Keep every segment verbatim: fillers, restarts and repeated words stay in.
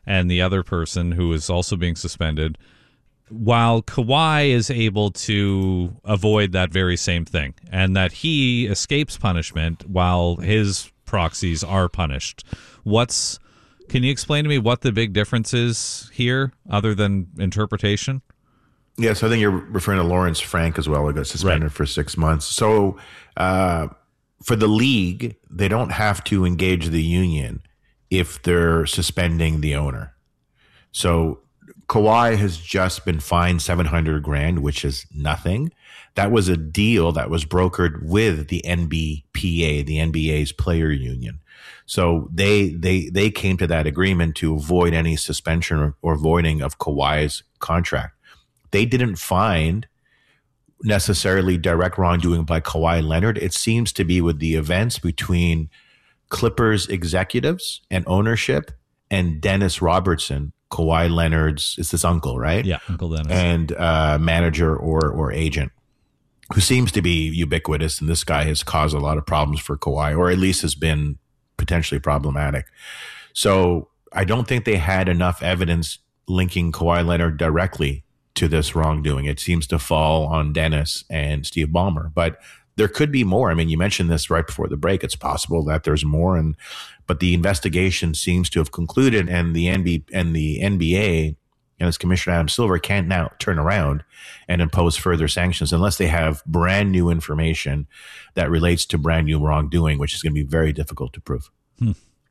and the other person who is also being suspended, while Kawhi is able to avoid that very same thing, and that he escapes punishment while his proxies are punished. What's Can you explain to me what the big difference is here, other than interpretation? Yes, I think you're referring to Lawrence Frank as well, who got suspended right. for six months. So uh, for the league, they don't have to engage the union if they're suspending the owner. So Kawhi has just been fined seven hundred grand, which is nothing. That was a deal that was brokered with the N B P A, the N B A's player union. So they they they came to that agreement to avoid any suspension or, or voiding of Kawhi's contract. They didn't find necessarily direct wrongdoing by Kawhi Leonard. It seems to be with the events between Clippers executives and ownership and Dennis Robertson, Kawhi Leonard's, it's his uncle, right? Yeah, Uncle Dennis. And uh, manager or or agent, who seems to be ubiquitous. And this guy has caused a lot of problems for Kawhi, or at least has been potentially problematic. So I don't think they had enough evidence linking Kawhi Leonard directly to this wrongdoing. It seems to fall on Dennis and Steve Ballmer, but there could be more. I mean, you mentioned this right before the break. It's possible that there's more, and but the investigation seems to have concluded, and the N B and the N B A and its Commissioner Adam Silver can't now turn around and impose further sanctions unless they have brand new information that relates to brand new wrongdoing, which is going to be very difficult to prove. Hmm.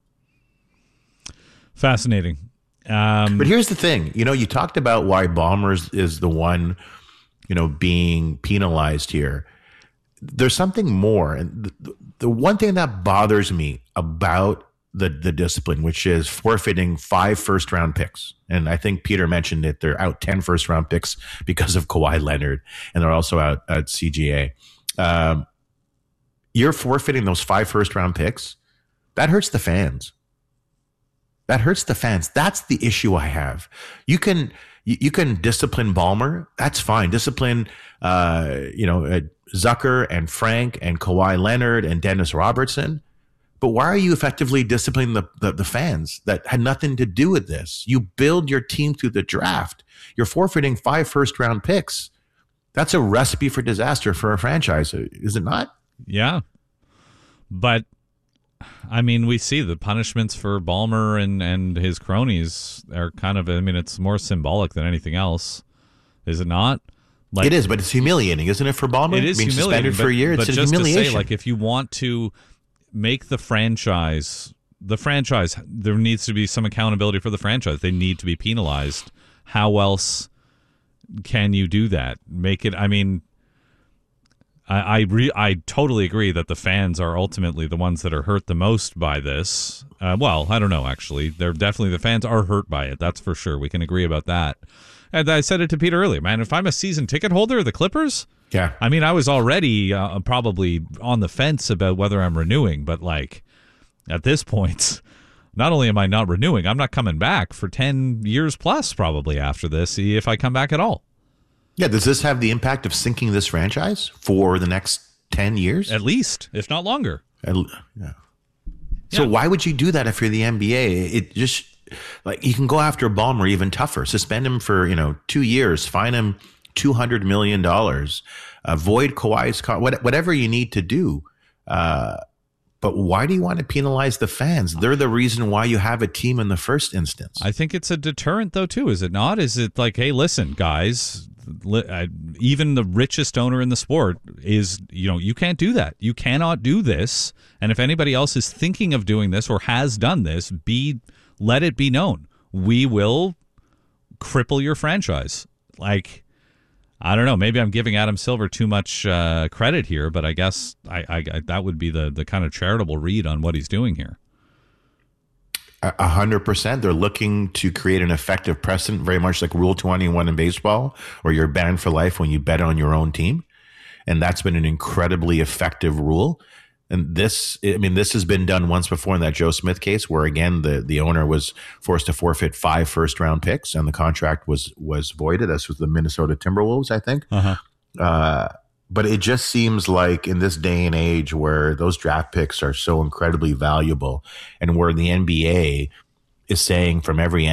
Fascinating. Um, but here's the thing, you know, you talked about why Ballmer is the one, you know, being penalized here. There's something more. And the, the one thing that bothers me about the, the discipline, which is forfeiting five first round picks. And I think Peter mentioned that they're out ten first round picks because of Kawhi Leonard, and they're also out at C G A. Um, you're forfeiting those five first round picks. That hurts the fans. That hurts the fans. That's the issue I have. You can you, you can discipline Ballmer. That's fine. Discipline, uh, you know, uh, Zucker and Frank and Kawhi Leonard and Dennis Robertson. But why are you effectively disciplining the, the, the fans that had nothing to do with this? You build your team through the draft. You're forfeiting five first round picks. That's a recipe for disaster for a franchise, is it not? Yeah. But I mean, we see the punishments for Ballmer and, and his cronies are kind of, I mean, it's more symbolic than anything else. Is it not? Like, it is, but it's humiliating, isn't it, for Ballmer? It is being humiliating. Suspended for a year, but it's just humiliation. to say, like, if you want to make the franchise, the franchise, there needs to be some accountability for the franchise. They need to be penalized. How else can you do that? Make it, I mean... I I, re, I totally agree that the fans are ultimately the ones that are hurt the most by this. Uh, well, I don't know, actually. They're definitely, the fans are hurt by it. That's for sure. We can agree about that. And I said it to Peter earlier, man, if I'm a season ticket holder of the Clippers, yeah. I mean, I was already uh, probably on the fence about whether I'm renewing, but like at this point, not only am I not renewing, I'm not coming back for ten years plus probably after this, see if I come back at all. Yeah, does this have the impact of sinking this franchise for the next ten years? At least, if not longer. At, yeah. So yeah. Why would you do that if you're the N B A? It just, like, you can go after Ballmer even tougher. Suspend him for, you know, two years, fine him two hundred million dollars, avoid Kawhi's, whatever you need to do. Uh, but why do you want to penalize the fans? They're the reason why you have a team in the first instance. I think it's a deterrent, though, too, is it not? Is it like, hey, listen, guys, even the richest owner in the sport is, you know, you can't do that. You cannot do this. And if anybody else is thinking of doing this or has done this, be let it be known. We will cripple your franchise. Like, I don't know.Maybe I'm giving Adam Silver too much uh, credit here, but I guess I, I, I that would be the, the kind of charitable read on what he's doing here. A hundred percent. They're looking to create an effective precedent, very much like Rule twenty-one in baseball, where you're banned for life when you bet on your own team. And that's been an incredibly effective rule. And this, I mean, this has been done once before in that Joe Smith case, where again, the, the owner was forced to forfeit five first round picks and the contract was, was voided. This was the Minnesota Timberwolves, I think. Uh-huh. Uh, but it just seems like in this day and age where those draft picks are so incredibly valuable and where the N B A is saying from every